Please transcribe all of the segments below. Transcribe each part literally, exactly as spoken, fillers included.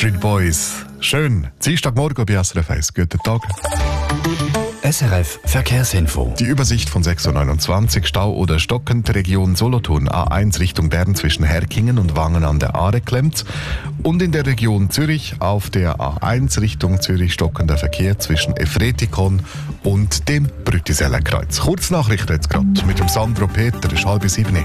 Backstreet Boys. Schön. Dienstagmorgen bei S R F eins. Guten Tag. S R F Verkehrsinfo. Die Übersicht von sechs Uhr neunundzwanzig, Stau oder stockend, Region Solothurn, A eins Richtung Bern zwischen Herkingen und Wangen an der Aare klemmt. Und in der Region Zürich auf der A eins Richtung Zürich stockender Verkehr zwischen Efretikon und dem Brütisellenkreuz. Kurznachrichten jetzt gerade mit dem Sandro Peter, es ist halb sieben.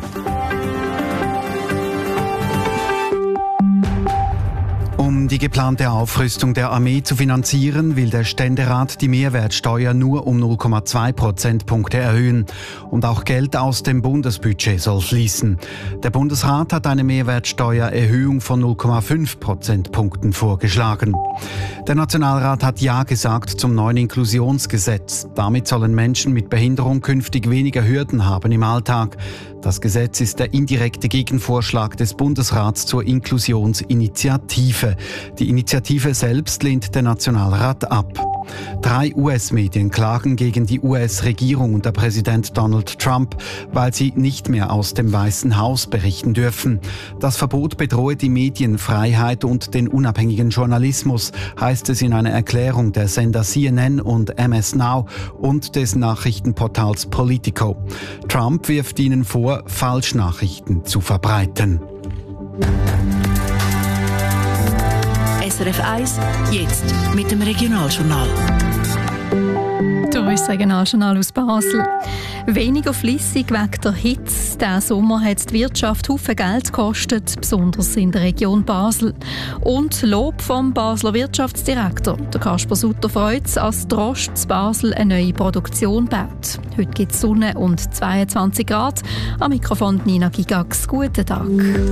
Um die geplante Aufrüstung der Armee zu finanzieren, will der Ständerat die Mehrwertsteuer nur um null Komma zwei Prozentpunkte erhöhen. Und auch Geld aus dem Bundesbudget soll fließen. Der Bundesrat hat eine Mehrwertsteuererhöhung von null Komma fünf Prozentpunkten vorgeschlagen. Der Nationalrat hat Ja gesagt zum neuen Inklusionsgesetz. Damit sollen Menschen mit Behinderung künftig weniger Hürden haben im Alltag. Das Gesetz ist der indirekte Gegenvorschlag des Bundesrats zur Inklusionsinitiative. Die Initiative selbst lehnt der Nationalrat ab. Drei U S-Medien klagen gegen die U S-Regierung unter Präsident Donald Trump, weil sie nicht mehr aus dem Weißen Haus berichten dürfen. Das Verbot bedrohe die Medienfreiheit und den unabhängigen Journalismus, heißt es in einer Erklärung der Sender C N N und M S Now und des Nachrichtenportals Politico. Trump wirft ihnen vor, Falschnachrichten zu verbreiten. S R F eins, jetzt mit dem Regionaljournal. Hier ist das Regionaljournal aus Basel. Weniger flüssig wegen der Hitze. Diesen Sommer hat die Wirtschaft Haufen Geld gekostet, besonders in der Region Basel. Und Lob vom Basler Wirtschaftsdirektor. Der Kasper Sutter freut sich, als Drost zu Basel eine neue Produktion baut. Heute gibt es Sonne und zweiundzwanzig Grad. Am Mikrofon Nina Gigax. Guten Tag.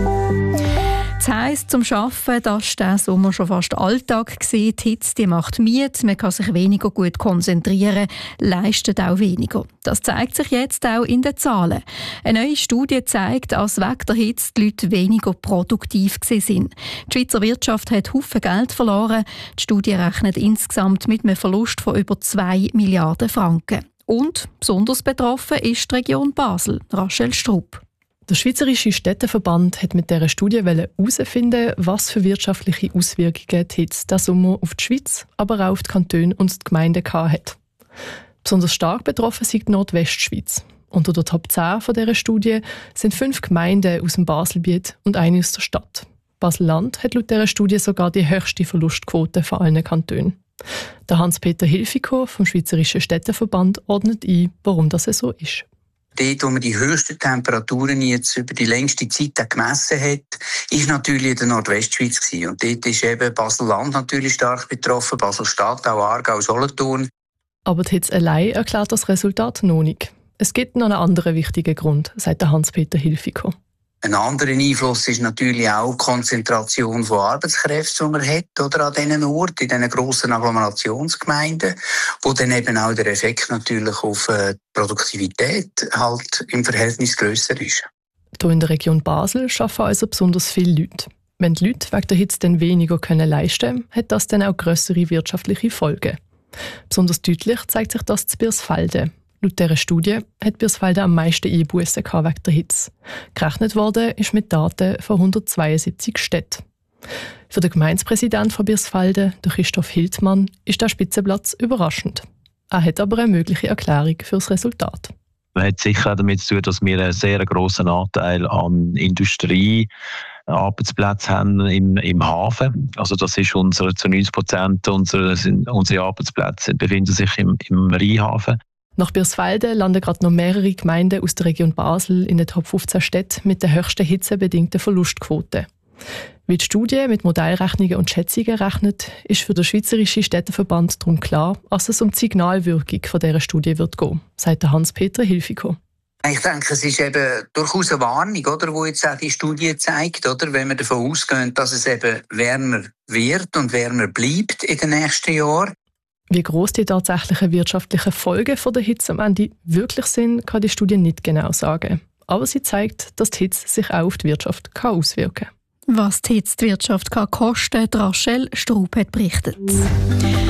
Das heisst, zum Arbeiten, das war diesen Sommer schon fast Alltag. Die Hitze die macht müde, man kann sich weniger gut konzentrieren, leistet auch weniger. Das zeigt sich jetzt auch in den Zahlen. Eine neue Studie zeigt, dass wegen der Hitze die Leute weniger produktiv waren. Die Schweizer Wirtschaft hat Haufen Geld verloren. Die Studie rechnet insgesamt mit einem Verlust von über zwei Milliarden Franken. Und besonders betroffen ist die Region Basel. Rachel Strupp. Der Schweizerische Städteverband hat mit dieser Studie herausfinden, was für wirtschaftliche Auswirkungen die Hitze diesen Sommer auf die Schweiz, aber auch auf die Kantone und die Gemeinden hat. Besonders stark betroffen ist die Nordwestschweiz. Unter der Top zehn von dieser Studie sind fünf Gemeinden aus dem Baselgebiet und eine aus der Stadt. Basel-Land hat laut dieser Studie sogar die höchste Verlustquote von allen Kantonen. Der Hans-Peter Hilfiger vom Schweizerischen Städteverband ordnet ein, warum das so ist. Dort, wo man die höchsten Temperaturen jetzt über die längste Zeit gemessen hat, ist natürlich in der Nordwestschweiz gewesen. Und dort ist eben Basel-Land natürlich stark betroffen, Basel-Stadt, auch Aargau, Solothurn. Aber die Hitze allein erklärt das Resultat noch nicht. Es gibt noch einen anderen wichtigen Grund, sagt der Hans-Peter Hilfiger. Ein anderer Einfluss ist natürlich auch die Konzentration von Arbeitskräften, die man hat, oder an diesen Orten, in diesen grossen Agglomerationsgemeinden, wo dann eben auch der Effekt natürlich auf die Produktivität halt im Verhältnis grösser ist. Hier in der Region Basel arbeiten also besonders viele Leute. Wenn die Leute wegen der Hitze dann weniger können leisten können, hat das dann auch grössere wirtschaftliche Folgen. Besonders deutlich zeigt sich das in Birsfelden. Laut dieser Studie hat Birsfelden am meisten Einbussen wegen der Hitze. Gerechnet worden ist mit Daten von hundertzweiundsiebzig Städten. Für den Gemeindepräsidenten von Birsfelden, der Christoph Hildmann, ist der Spitzenplatz überraschend. Er hat aber eine mögliche Erklärung für das Resultat. Das hat sicher damit zu tun, dass wir einen sehr grossen Anteil an Industrie Arbeitsplätze haben im, im Hafen. Also das ist unsere, zu neunzig Prozent unserer, unsere Arbeitsplätze befinden sich im, im Rheinhafen. Nach Birsfelden landen gerade noch mehrere Gemeinden aus der Region Basel in den Top fünfzehn Städten mit der höchsten hitzebedingten Verlustquote. Wie die Studie mit Modellrechnungen und Schätzungen rechnet, ist für den Schweizerischen Städteverband darum klar, dass es um die Signalwirkung von dieser Studie wird gehen, sagt Hans-Peter Hilfiger. Ich denke, es ist eben durchaus eine Warnung, oder, wo jetzt auch die Studie zeigt, oder, wenn wir davon ausgehen, dass es eben wärmer wird und wärmer bleibt in den nächsten Jahren. Wie gross die tatsächlichen wirtschaftlichen Folgen von der Hitze am Ende wirklich sind, kann die Studie nicht genau sagen. Aber sie zeigt, dass die Hitze sich auch auf die Wirtschaft auswirken kann. Was die Hitze die Wirtschaft kann kosten kann, Rachel Straub hat berichtet.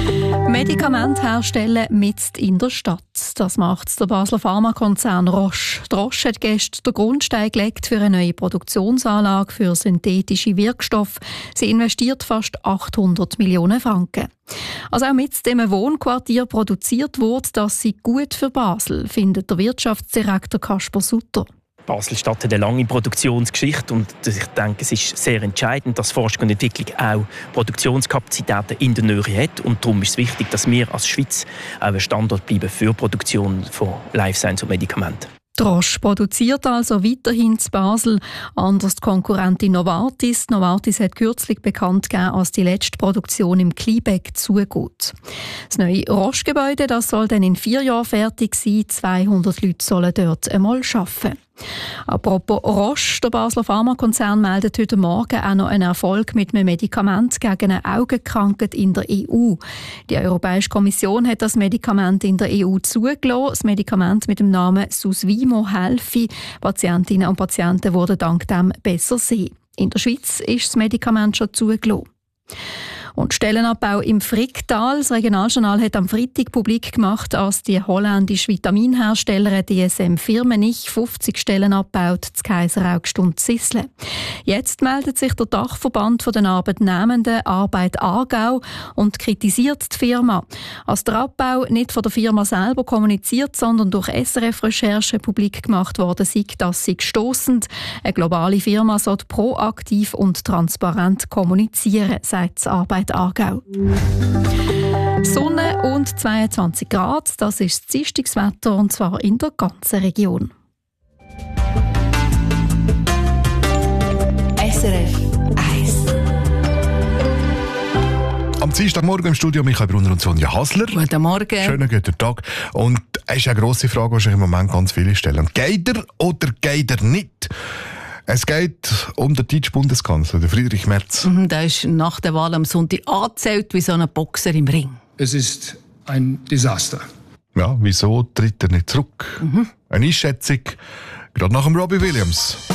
Medikamente herstellen mitten in der Stadt. Das macht der Basler Pharmakonzern Roche. Die Roche hat gestern den Grundstein gelegt für eine neue Produktionsanlage für synthetische Wirkstoffe. Sie investiert fast achthundert Millionen Franken. Also auch mit dem Wohnquartier produziert wurde, das sei gut für Basel, findet der Wirtschaftsdirektor Kasper Sutter. Basel-Stadt hat eine lange Produktionsgeschichte und ich denke, es ist sehr entscheidend, dass Forschung und Entwicklung auch Produktionskapazitäten in der Nähe hat. Und darum ist es wichtig, dass wir als Schweiz auch ein Standort bleiben für die Produktion von Life Science und Medikamenten. Die Roche produziert also weiterhin zu Basel, anders die Konkurrentin Novartis. Novartis hat kürzlich bekannt gegeben, als die letzte Produktion im Kleebeck zugeht. Das neue Roche-Gebäude, das soll dann in vier Jahren fertig sein. zweihundert Leute sollen dort einmal arbeiten. Apropos Roche, der Basler Pharmakonzern meldet heute Morgen auch noch einen Erfolg mit einem Medikament gegen eine Augenkrankheit in der E U. Die Europäische Kommission hat das Medikament in der E U zugelassen. Das Medikament mit dem Namen Susvimo helfe. Patientinnen und Patienten wurden dank dem besser sehen. In der Schweiz ist das Medikament schon zugelassen. Und Stellenabbau im Fricktal. Das Regionaljournal hat am Freitag publik gemacht, als die holländische Vitaminherstellerin D S M Firmenich fünfzig Stellen abbaut, zu Kaiseraugst und Zisle. Jetzt meldet sich der Dachverband der Arbeitnehmenden Arbeit Aargau und kritisiert die Firma. Als der Abbau nicht von der Firma selber kommuniziert, sondern durch S R F-Recherche publik gemacht worden sei, das sei stossend. Eine globale Firma sollte proaktiv und transparent kommunizieren, sagt die Arbeit Aargau. Sonne und zweiundzwanzig Grad, das ist das Dienstagswetter und zwar in der ganzen Region. S R F eins. Am Dienstagmorgen im Studio Michael Brunner und Sonja Hasler. Guten Morgen. Schönen guten Tag. Und es ist eine grosse Frage, die sich im Moment ganz viele stellen. Geht er oder geht er nicht? Es geht um den deutschen Bundeskanzler, den Friedrich Merz. Mhm, der ist nach der Wahl am Sonntag angezählt wie so ein Boxer im Ring. Es ist ein Desaster. Ja, wieso tritt er nicht zurück? Mhm. Eine Einschätzung, gerade nach dem Robbie Williams.